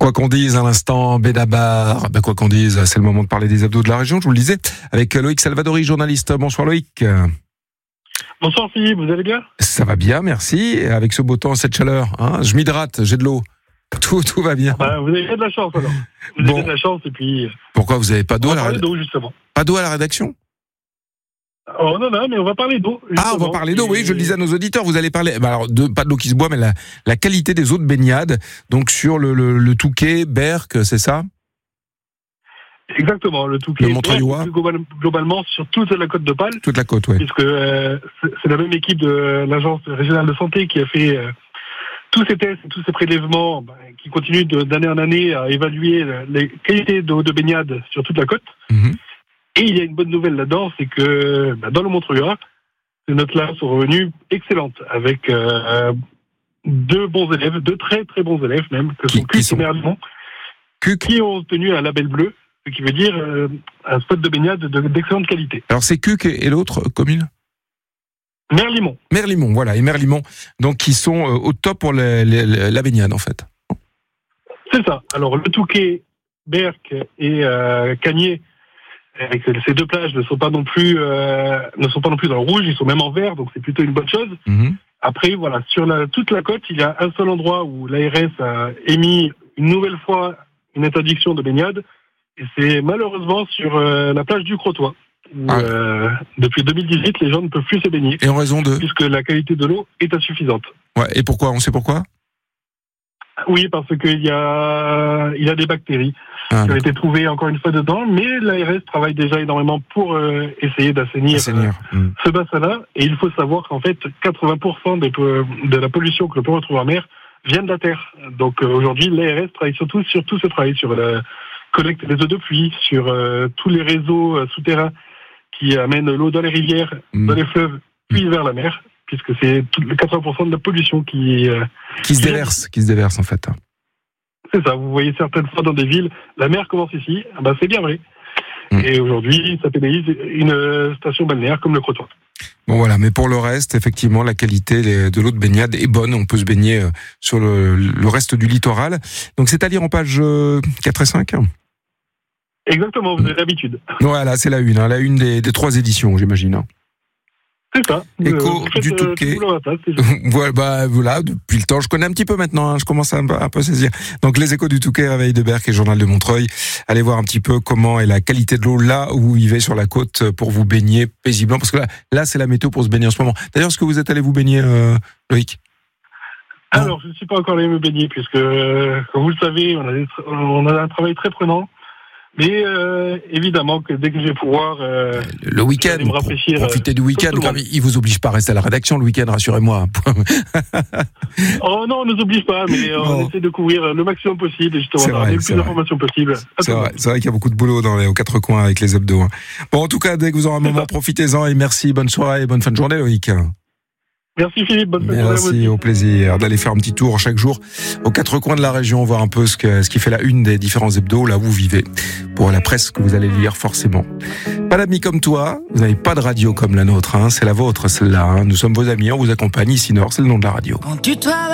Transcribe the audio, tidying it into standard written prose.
Quoi qu'on dise à l'instant, Benabar, quoi qu'on dise, c'est le moment de parler des abdos de la région, je vous le disais, avec Loïc Salvadori, journaliste. Bonsoir Loïc. Bonsoir Philippe, vous allez bien ? Ça va bien, merci. Avec ce beau temps, cette chaleur, je m'hydrate, j'ai de l'eau. Tout va bien. Vous avez de la chance alors. Vous avez de la chance et puis... Pourquoi vous n'avez pas d'eau à la rédaction ? Justement. Pas d'eau à la rédaction ? Oh non, mais on va parler d'eau. Ah, on va parler d'eau, oui, je le disais à nos auditeurs, vous allez parler, alors pas de l'eau qui se boit, mais la qualité des eaux de baignade, donc sur le Touquet, Berck, c'est ça ? Exactement, le Touquet, le Montreuillois, globalement sur toute la côte d'Opale. Toute la côte, oui. Puisque c'est la même équipe de l'agence régionale de santé qui a fait tous ces tests, tous ces prélèvements, qui continuent d'année en année à évaluer les qualités d'eau de baignade sur toute la côte. Mmh. Et il y a une bonne nouvelle là-dedans, c'est que dans le Montreuil, ces notes-là sont revenues excellentes, avec deux bons élèves, deux très très bons élèves même, que sont Cuc et Merlimont, qui ont obtenu un label bleu, ce qui veut dire un spot de baignade d'excellente qualité. Alors c'est Cuc et l'autre commune ? Merlimont. Merlimont, voilà, et Merlimont, donc qui sont au top pour la baignade en fait. C'est ça. Alors le Touquet, Berck et Cagné, avec ces deux plages ne sont pas non plus dans le rouge, ils sont même en vert, donc c'est plutôt une bonne chose. Mmh. Après, voilà, sur toute la côte, il y a un seul endroit où l'ARS a émis une nouvelle fois une interdiction de baignade, et c'est malheureusement sur la plage du Crotoy, où depuis 2018, les gens ne peuvent plus se baigner. Et en raison de ? Puisque la qualité de l'eau est insuffisante. Ouais, et pourquoi ? On sait pourquoi ? Oui, parce qu'il y a des bactéries qui ont été trouvées encore une fois dedans, mais l'ARS travaille déjà énormément pour essayer d'assainir ce bassin-là. Et il faut savoir qu'en fait, 80% de la pollution que l'on peut retrouver en mer vient de la terre. Donc aujourd'hui, l'ARS travaille surtout sur tout ce travail, sur la collecte des eaux de pluie, sur tous les réseaux souterrains qui amènent l'eau dans les rivières, dans les fleuves, puis vers la mer, puisque c'est 80% de la pollution qui se déverse en fait. C'est ça, vous voyez certaines fois dans des villes, la mer commence ici, c'est bien vrai. Et aujourd'hui, ça pénalise une station balnéaire comme le Crotoy. Bon voilà, mais pour le reste, effectivement, la qualité de l'eau de baignade est bonne, on peut se baigner sur le reste du littoral. Donc c'est à lire en page 4 et 5 ? Exactement, vous avez l'habitude. Voilà, c'est la une des 3 éditions, j'imagine. C'est ça. Écho du Touquet. Voilà, depuis le temps, je connais un petit peu maintenant, je commence à un peu saisir. Donc les échos du Touquet, Réveil de Berck et Journal de Montreuil. Allez voir un petit peu comment est la qualité de l'eau là où vous vivez sur la côte pour vous baigner paisiblement, parce que là c'est la météo pour se baigner en ce moment. D'ailleurs, est-ce que vous êtes allé vous baigner, Loïc ? Alors, je ne suis pas encore allé me baigner, puisque, comme vous le savez, on a un travail très prenant. Mais évidemment que dès que je vais pouvoir le week-end, profiter du week-end, comme il vous oblige pas à rester à la rédaction le week-end, rassurez-moi. Oh non, on ne nous oblige pas, mais on essaie de couvrir le maximum possible, et justement d'avoir le plus d'informations possible. C'est vrai qu'il y a beaucoup de boulot aux 4 coins avec les hebdos. Bon, en tout cas, dès que vous aurez un moment, profitez-en et merci, bonne soirée et bonne fin de journée, Loïc. Merci Philippe, bonne fin de journée. Merci, au plaisir d'aller faire un petit tour chaque jour aux 4 coins de la région, voir un peu ce qui fait la une des différents hebdos, là où vous vivez, pour la presse que vous allez lire forcément. Pas d'amis comme toi, vous n'avez pas de radio comme la nôtre, c'est la vôtre celle-là. Nous sommes vos amis, on vous accompagne ici Nord, c'est le nom de la radio.